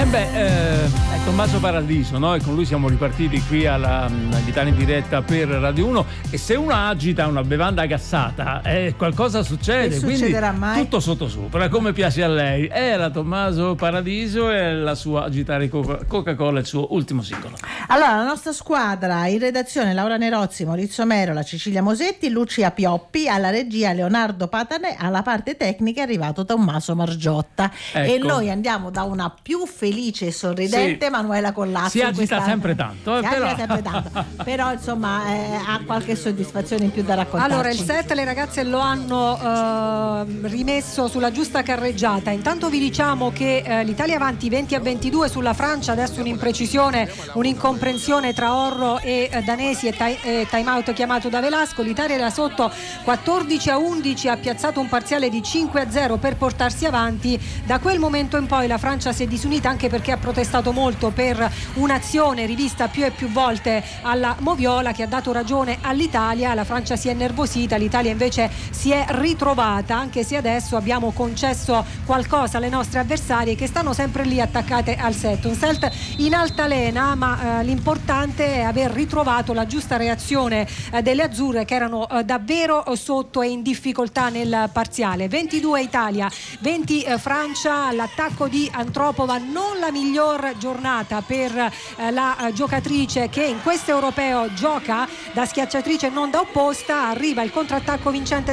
È Tommaso Paradiso, no? E con lui siamo ripartiti qui all'Italia in diretta per Radio 1. E se uno agita una bevanda gassata, qualcosa succede. Che succederà quindi mai? tutto sottosopra, come piace a lei. Era Tommaso Paradiso e la sua agitare Coca-Cola, il suo ultimo singolo. Allora, la nostra squadra in redazione: Laura Nerozzi, Maurizio Merola, Cecilia Mosetti, Lucia Pioppi, alla regia Leonardo Patane, alla parte tecnica è arrivato Tommaso Margiotta. Ecco. E noi andiamo da una più felice e sorridente Manuela Collazzo. Si agita sempre tanto, agita sempre tanto, però insomma ha qualche soddisfazione in più da raccontare. Allora, il set le ragazze lo hanno rimesso sulla giusta carreggiata. Intanto vi diciamo che l'Italia avanti 20-22 sulla Francia, adesso un'imprecisione, un'incomprensione tra Orro e Danesi e time out chiamato da Velasco. L'Italia era sotto 14-11, ha piazzato un parziale di 5-0 per portarsi avanti. Da quel momento in poi la Francia si è disunita, anche perché ha protestato molto per un'azione rivista più e più volte alla Moviola, che ha dato ragione all'Italia. La Francia si è nervosita, l'Italia invece si è ritrovata, anche se adesso abbiamo concesso qualcosa alle nostre avversarie, che stanno sempre lì attaccate al set. Un set in altalena, ma l'importante è aver ritrovato la giusta reazione delle azzurre, che erano davvero sotto e in difficoltà nel parziale. 22 Italia, 20 Francia. L'attacco di Antropova, non la miglior giornata per la giocatrice che in questo europeo gioca da schiacciatrice, non da opposta. Arriva il contrattacco vincente